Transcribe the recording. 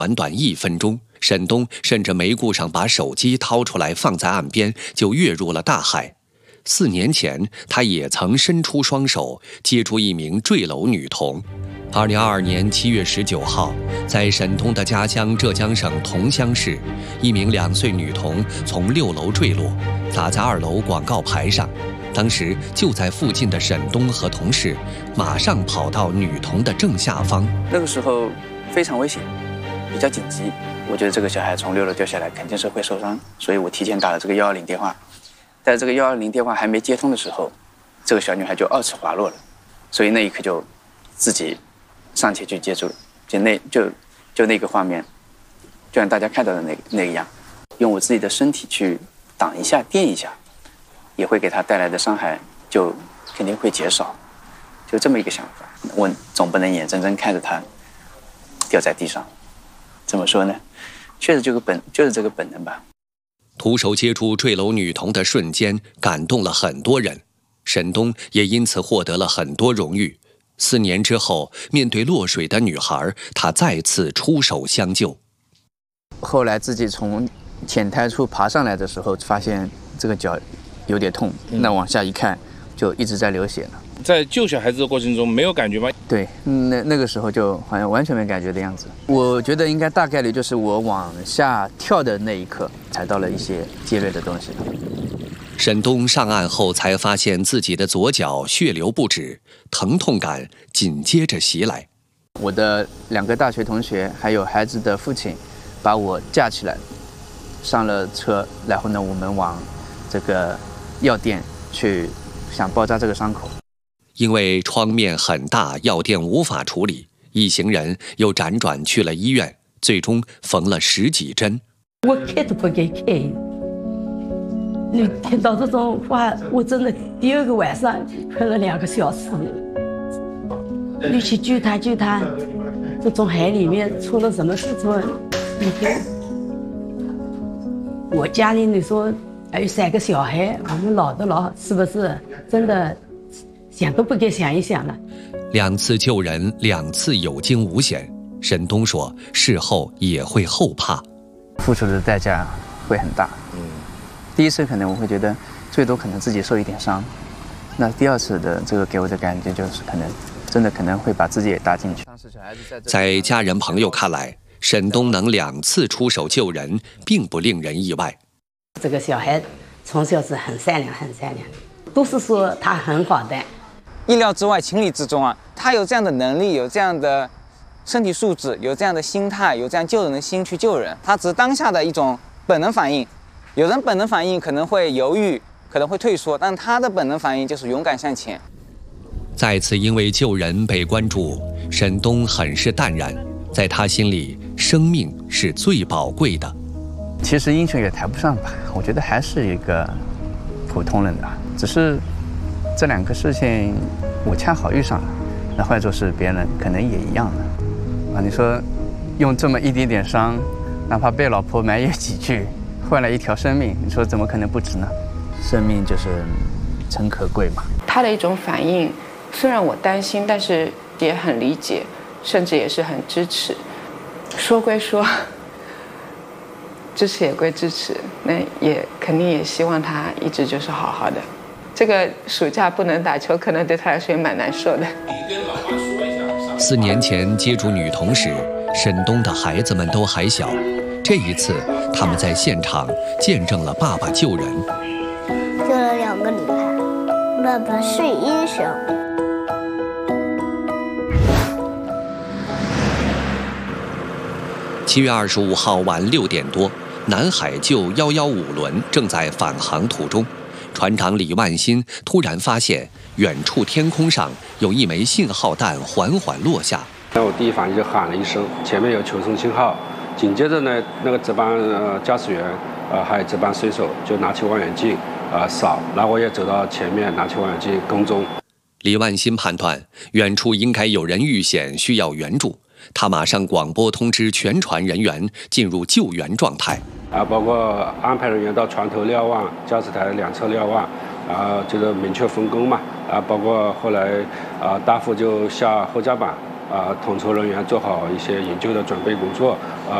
短短1分钟，沈东甚至没顾上把手机掏出来放在岸边，就跃入了大海。4年前，他也曾伸出双手接住一名坠楼女童。2022年7月19号，在沈东的家乡浙江省桐乡市，一名2岁女童从6楼坠落，砸在2楼广告牌上。当时就在附近的沈东和同事马上跑到女童的正下方。 那个时候非常危险，比较紧急。我觉得这个小孩从6楼掉下来肯定是会受伤，所以我提前打了这个120电话。在这个120电话还没接通的时候，这个小女孩就2次滑落了，所以那一刻就自己上前去接住了，就那个画面，就让大家看到的那个样，用我自己的身体去挡一下、垫一下，也会给她带来的伤害就肯定会减少，就这么一个想法。我总不能眼睁睁看着她掉在地上，怎么说呢？确实就是这个本能吧。 徒手接住坠楼女童的瞬间，感动了很多人。沈东也因此获得了很多荣誉。4年之后，面对落水的女孩，他再次出手相救。 后来自己从浅滩处爬上来的时候，发现这个脚有点痛，那往下一看，就一直在流血了。 在救小孩子的过程中没有感觉吗？ 对，那个时候就好像完全没感觉的样子。我觉得应该大概率就是我往下跳的那一刻，踩到了一些尖锐的东西。 沈东上岸后才发现自己的左脚血流不止，疼痛感紧接着袭来。 我的2个大学同学还有孩子的父亲，把我架起来，上了车，然后呢，我们往这个药店去，想包扎这个伤口。 因为创面很大，药店无法处理，一行人又辗转去了医院，最终缝了10几针。 我看都不敢看。你听到这种话，我真的第2个晚上困了2个小时。你去救他，这从海里面出了什么事情？你看，我家里你说还有3个小孩，我们老的老，是不是？真的想都不敢想一想了。 2次救人，2次有惊无险。沈东说，事后也会后怕， 付出的代价会很大。第1次可能我会觉得最多可能自己受一点伤，那第2次的这个给我的感觉就是真的可能会把自己也搭进去。 在家人朋友看来，沈东能2次出手救人，并不令人意外。 这个小孩从小是很善良，都是说他很好的。 意料之外，情理之中啊！他有这样的能力，有这样的身体素质，有这样的心态，有这样救人的心去救人。他只是当下的一种本能反应。有人本能反应可能会犹豫，可能会退缩，但他的本能反应就是勇敢向前。 再次因为救人被关注，沈东很是淡然，在他心里，生命是最宝贵的。 其实英雄也谈不上吧，我觉得还是一个普通人吧，只是这2个事情我恰好遇上了，那换作是别人可能也一样的啊。你说用这么一点点伤，哪怕被老婆埋怨几句，换来一条生命，你说怎么可能不值呢？生命就是诚可贵嘛。 他的一种反应，虽然我担心，但是也很理解，甚至也是很支持。说归说，支持也归支持，那也肯定也希望他一直就是好好的。这个暑假不能打球，可能对他来说也蛮难受的。 4年前接触女童时，沈东的孩子们都还小。这一次，他们在现场见证了爸爸救人。 救了2个女孩，爸爸是医生。 7月25号晚6点多，南海救115轮正在返航途中，船长李万新突然发现远处天空上有一枚信号弹缓缓落下。 那我第一反应就喊了一声，前面有求生信号。紧接着呢，那个值班驾驶员还有值班水手就拿起望远镜扫，然后我也走到前面拿起望远镜跟踪。 李万新判断远处应该有人遇险，需要援助，他马上广播通知全船人员进入救援状态。 包括安排人员到船头瞭望，驾驶台2侧瞭望，就是明确分工嘛。包括后来大副就下后甲板统筹人员做好一些营救的准备工作，